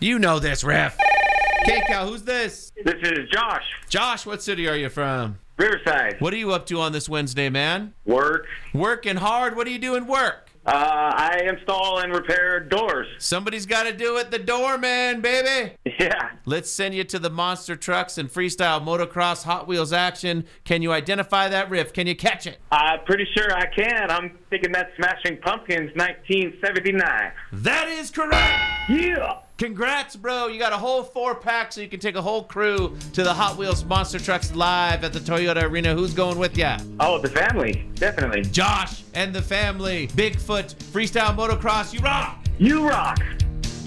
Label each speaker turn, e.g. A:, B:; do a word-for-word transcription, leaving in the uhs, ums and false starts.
A: You know this, Riff. K-Cal, who's this?
B: This is Josh.
A: Josh, what city are you from?
B: Riverside.
A: What are you up to on this Wednesday, man?
B: Work.
A: Working hard? What are you doing work?
B: Uh, I install and repair doors.
A: Somebody's got to do it. The doorman, baby.
B: Yeah.
A: Let's send you to the monster trucks and freestyle motocross Hot Wheels action. Can you identify that riff? Can you catch it?
B: I'm pretty sure I can. I'm thinking that's Smashing Pumpkins nineteen seventy-nine.
A: That is correct.
B: Yeah.
A: Congrats, bro. You got a whole four pack so you can take a whole crew to the Hot Wheels Monster Trucks live at the Toyota Arena. Who's going with ya?
B: Oh, the family. Definitely.
A: Josh and the family. Bigfoot, freestyle motocross, you rock.
B: You rock.